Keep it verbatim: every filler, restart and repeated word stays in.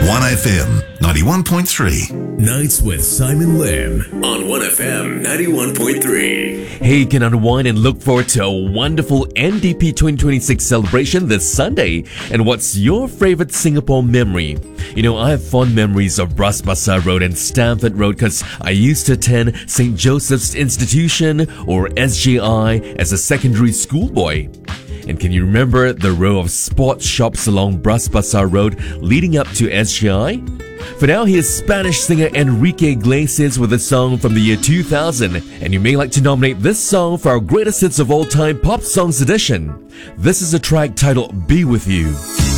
one F M ninety-one point three. Nights with Simon Lim on one F M ninety-one point three. Hey, you can unwind and look forward to a wonderful N D P twenty twenty-six celebration this Sunday. And what's your favorite Singapore memory? You know, I have fond memories of Bras Basah Road and Stamford Road because I used to attend Saint Joseph's Institution, or S J I, as a secondary school boy. And can you remember the row of sports shops along Bras Basah Road leading up to S J I? For now, here's Spanish singer Enrique Iglesias with a song from the year two thousand. And you may like to nominate this song for our greatest hits of all time pop songs edition. This is a track titled Be With You.